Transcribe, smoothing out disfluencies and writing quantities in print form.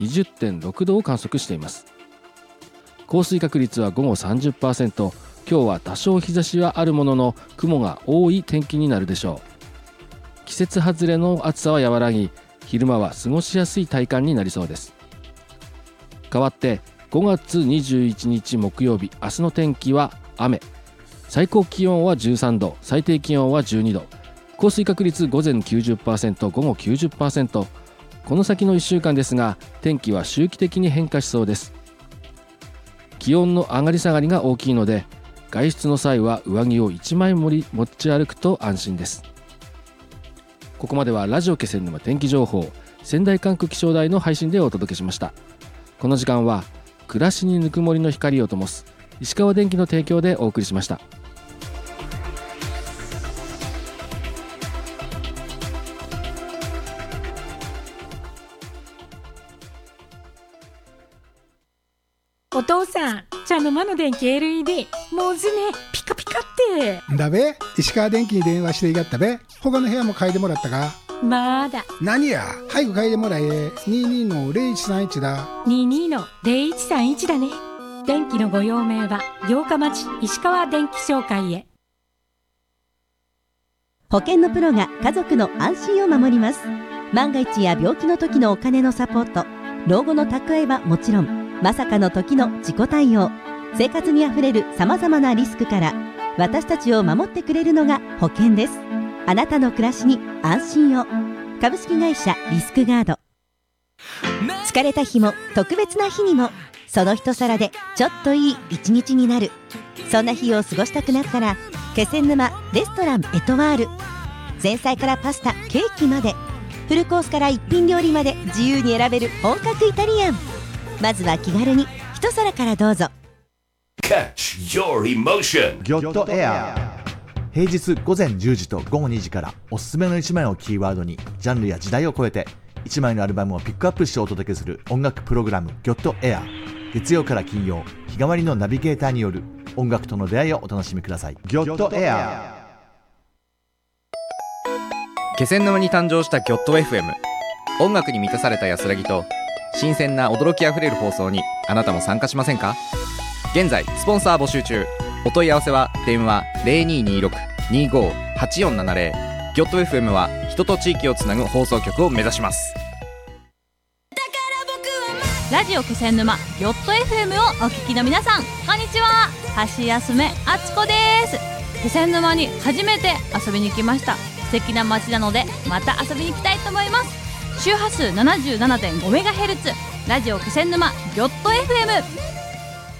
20.6 度を観測しています。降水確率は午後 30%。 今日は多少日差しはあるものの雲が多い天気になるでしょう。季節外れの暑さは和らぎ、昼間は過ごしやすい体感になりそうです。代わって5月21日木曜日、明日の天気は雨。最高気温は13度、最低気温は12度。降水確率午前 90%、 午後 90%。 この先の1週間ですが、天気は周期的に変化しそうです。気温の上がり下がりが大きいので、外出の際は上着を1枚持ち歩くと安心です。ここまではラジオ気仙沼天気情報、仙台管区気象台の配信でお届けしました。この時間は暮らしにぬくもりの光を灯す石川電機の提供でお送りしました。 お父さん、茶の間の電気 LED もうずねピカピカってだべ。石川電機に電話していがったべ。他の部屋も嗅いでもらったか。 まだ。 何や、早く嗅いでもらえ。22-0131だ。 22-0131だね。電気のご用命は八日町石川電気商会へ。 保険のプロが家族の安心を守ります。万が一や病気の時のお金のサポート、老後の蓄えはもちろん、まさかの時の自己対応、生活にあふれるさまざまなリスクから私たちを守ってくれるのが保険です。あなたの暮らしに安心を。株式会社リスクガード。疲れた日も特別な日にも、その一皿でちょっといい一日になる。そんな日を過ごしたくなったら気仙沼レストランエトワール。前菜からパスタ、ケーキまで、フルコースから一品料理まで自由に選べる本格イタリアン。まずは気軽に一皿からどうぞ。 Catch your emotion ギョッとエア。平日午前10時と午後2時からおすすめの1枚をキーワードにジャンルや時代を超えて1枚のアルバムをピックアップしてお届けする音楽プログラムギョッとエア。月曜から金曜、日替わりのナビゲーターによる音楽との出会いをお楽しみください。ギョッとエア。 気仙沼に誕生したギョッと FM。 音楽に満たされた安らぎと新鮮な驚きあふれる放送にあなたも参加しませんか？現在スポンサー募集中。お問い合わせは電話 0226-258470。 ギョッと FM は人と地域をつなぐ放送局を目指します。 ラジオ気仙沼ギョッと FM をお聞きの皆さん、こんにちは。橋休めあつこです。気仙沼に初めて遊びに来ました。素敵な街なのでまた遊びに行きたいと思います。周波数 77.5MHz ラジオ気仙沼ギョッと FM。